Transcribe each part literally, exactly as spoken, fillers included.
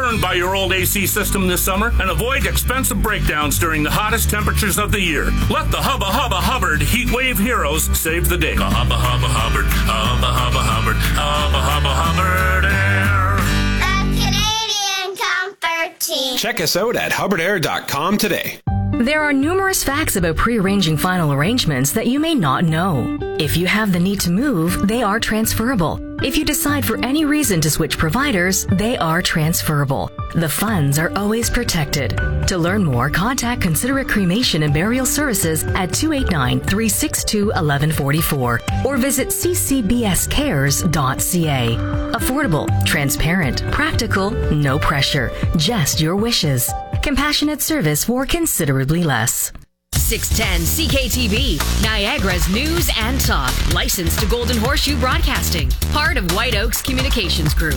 burned by your old A C system this summer and avoid expensive breakdowns during the hottest temperatures of the year. Let the Hubba Hubba Hubbard Heat Wave Heroes save the day. Hubba Hubba Hubbard, Hubba Hubba Hubbard, Hubba Hubba Hubbard Air. The Canadian Comfort Team. Check us out at hubbard air dot com today. There are numerous facts about pre-arranging final arrangements that you may not know. If you have the need to move, they are transferable. If you decide for any reason to switch providers, they are transferable. The funds are always protected. To learn more, contact Considerate Cremation and Burial Services at two eight nine, three six two, one one four four or visit c c b s cares dot c a. Affordable, transparent, practical, no pressure, just your wishes. Compassionate service for considerably less. six ten C K T V, Niagara's news and talk. Licensed to Golden Horseshoe Broadcasting. Part of White Oaks Communications Group.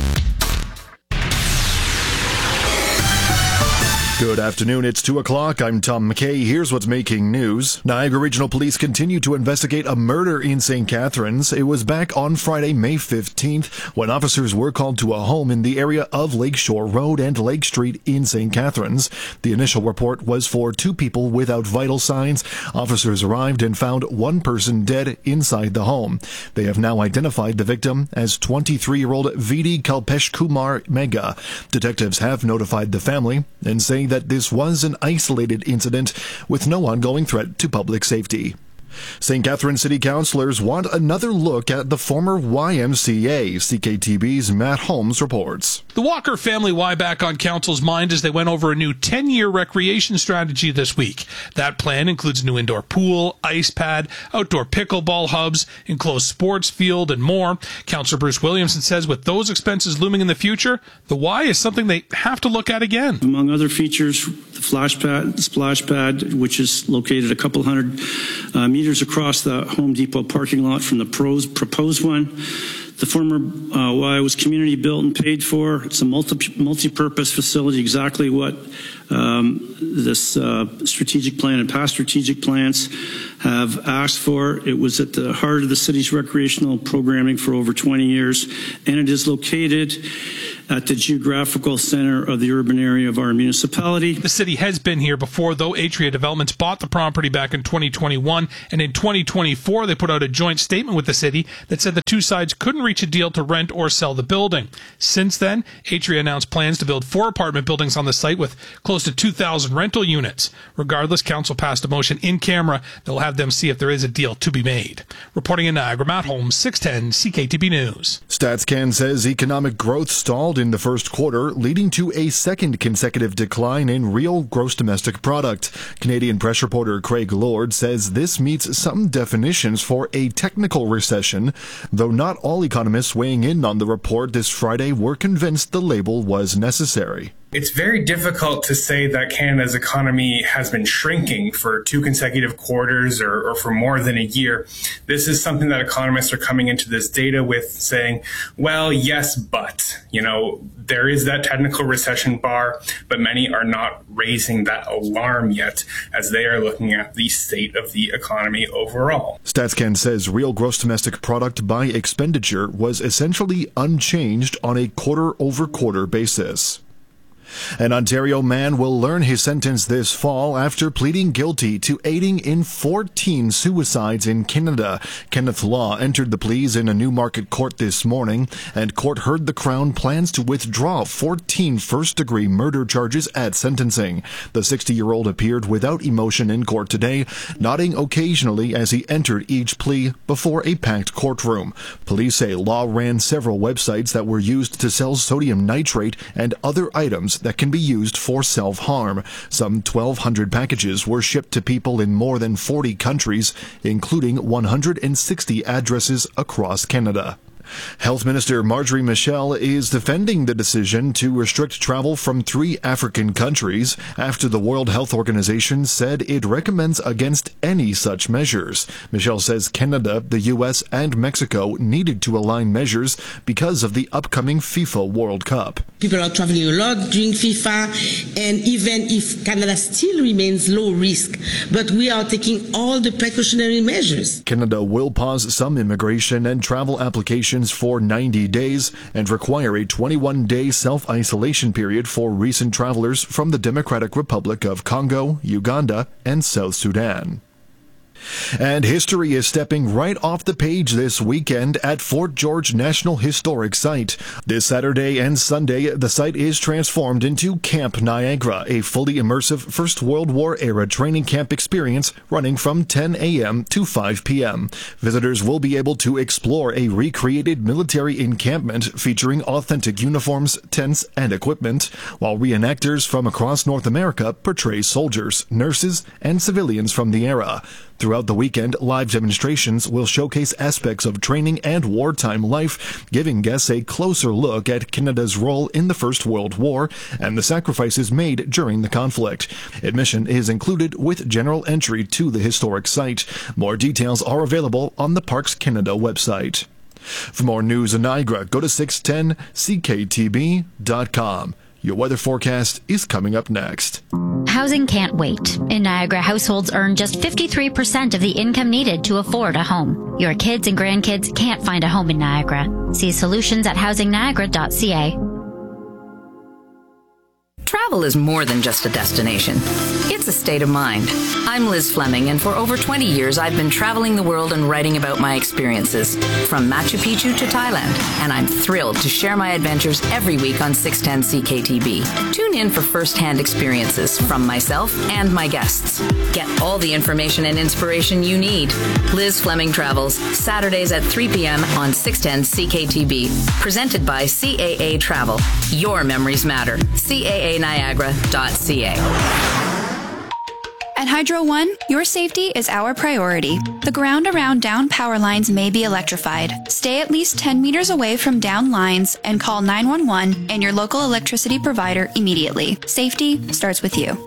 Good afternoon, it's two o'clock. I'm Tom McKay. Here's what's making news. Niagara Regional Police continue to investigate a murder in Saint Catharines. It was back on Friday, May fifteenth, when officers were called to a home in the area of Lakeshore Road and Lake Street in Saint Catharines. The initial report was for two people without vital signs. Officers arrived and found one person dead inside the home. They have now identified the victim as twenty-three-year-old Vidi Kalpesh Kumar Mega. Detectives have notified the family and say that this was an isolated incident with no ongoing threat to public safety. Saint Catharines City Councillors want another look at the former Y M C A. C K T B's Matt Holmes reports. The Walker family why back on Council's mind as they went over a new ten-year recreation strategy this week. That plan includes new indoor pool, ice pad, outdoor pickleball hubs, enclosed sports field, and more. Councillor Bruce Williamson says with those expenses looming in the future, the Y is something they have to look at again. Among other features, the flash pad, the splash pad, which is located a couple hundred uh, meters across the Home Depot parking lot from the pros, proposed one. The former uh, Y was community built and paid for. It's a multi, multi-purpose facility, exactly what um, this uh, strategic plan and past strategic plans have asked for. It was at the heart of the city's recreational programming for over twenty years, and it is located at the geographical center of the urban area of our municipality. The city has been here before, though. Atria Developments bought the property back in twenty twenty-one, and in twenty twenty-four they put out a joint statement with the city that said the two sides couldn't reach a deal to rent or sell the building. Since then, Atria announced plans to build four apartment buildings on the site with close to two thousand rental units. Regardless, Council passed a motion in camera that will have them see if there is a deal to be made. Reporting in Niagara, Matt Holmes, six ten C K T B News. StatsCan says economic growth stalled in the first quarter, leading to a second consecutive decline in real gross domestic product. Canadian press reporter Craig Lord says this meets some definitions for a technical recession, though not all economists weighing in on the report this Friday were convinced the label was necessary. It's very difficult to say that Canada's economy has been shrinking for two consecutive quarters or, or for more than a year. This is something that economists are coming into this data with saying, well, yes, but, you know, there is that technical recession bar, but many are not raising that alarm yet as they are looking at the state of the economy overall. StatsCan says real gross domestic product by expenditure was essentially unchanged on a quarter-over-quarter basis. An Ontario man will learn his sentence this fall after pleading guilty to aiding in fourteen suicides in Canada. Kenneth Law entered the pleas in a Newmarket court this morning, and court heard the Crown plans to withdraw fourteen first-degree murder charges at sentencing. The sixty-year-old appeared without emotion in court today, nodding occasionally as he entered each plea before a packed courtroom. Police say Law ran several websites that were used to sell sodium nitrate and other items that can be used for self-harm. Some twelve hundred packages were shipped to people in more than forty countries, including one hundred sixty addresses across Canada. Health Minister Marjorie Michel is defending the decision to restrict travel from three African countries after the World Health Organization said it recommends against any such measures. Michel says Canada, the U S, and Mexico needed to align measures because of the upcoming FIFA World Cup. People are traveling a lot during FIFA, and even if Canada still remains low risk, but we are taking all the precautionary measures. Canada will pause some immigration and travel applications restrictions for ninety days and require a twenty-one day self-isolation period for recent travelers from the Democratic Republic of Congo, Uganda, and South Sudan. And history is stepping right off the page this weekend at Fort George National Historic Site. This Saturday and Sunday, the site is transformed into Camp Niagara, a fully immersive First World War era training camp experience running from ten a.m. to five p.m. Visitors will be able to explore a recreated military encampment featuring authentic uniforms, tents, and equipment, while reenactors from across North America portray soldiers, nurses, and civilians from the era. Throughout the weekend, live demonstrations will showcase aspects of training and wartime life, giving guests a closer look at Canada's role in the First World War and the sacrifices made during the conflict. Admission is included with general entry to the historic site. More details are available on the Parks Canada website. For more news in Niagara, go to six ten C K T B dot com. Your weather forecast is coming up next. Housing can't wait. In Niagara, households earn just fifty-three percent of the income needed to afford a home. Your kids and grandkids can't find a home in Niagara. See solutions at housing niagara dot c a. Travel is more than just a destination. It's a state of mind. I'm Liz Fleming, and for over twenty years, I've been traveling the world and writing about my experiences, from Machu Picchu to Thailand, and I'm thrilled to share my adventures every week on six ten C K T B. Tune in for first-hand experiences from myself and my guests. Get all the information and inspiration you need. Liz Fleming Travels, Saturdays at three p.m. on six ten C K T B. Presented by C A A Travel. Your memories matter. C A A niagara dot c a. At Hydro One, your safety is our priority. The ground around down power lines may be electrified. Stay at least ten meters away from down lines and call nine one one and your local electricity provider immediately. Safety starts with you.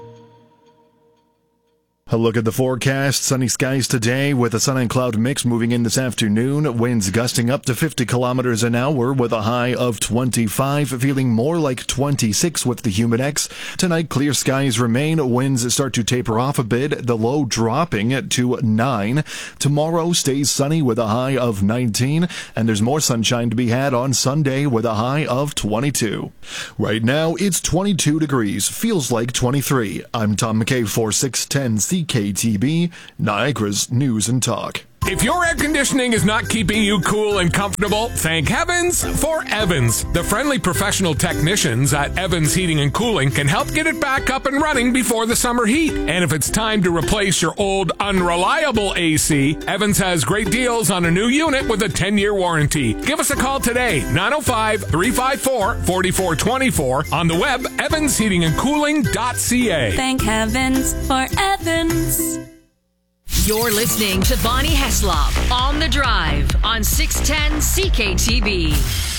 A look at the forecast. Sunny skies today with a sun and cloud mix moving in this afternoon. Winds gusting up to fifty kilometers an hour with a high of twenty-five, feeling more like twenty-six with the Humidex. Tonight, clear skies remain. Winds start to taper off a bit, the low dropping to nine. Tomorrow stays sunny with a high of nineteen, and there's more sunshine to be had on Sunday with a high of twenty-two. Right now, it's twenty-two degrees. Feels like twenty-three. I'm Tom McKay for six ten C K T B, Niagara's News and Talk. If your air conditioning is not keeping you cool and comfortable, thank heavens for Evans. The friendly professional technicians at Evans Heating and Cooling can help get it back up and running before the summer heat. And if it's time to replace your old unreliable A C, Evans has great deals on a new unit with a ten-year warranty. Give us a call today, nine oh five, three five four, four four two four, on the web, evans heating and cooling dot c a. Thank heavens for Evans. You're listening to Bonnie Heslop on The Drive on six ten C K T B.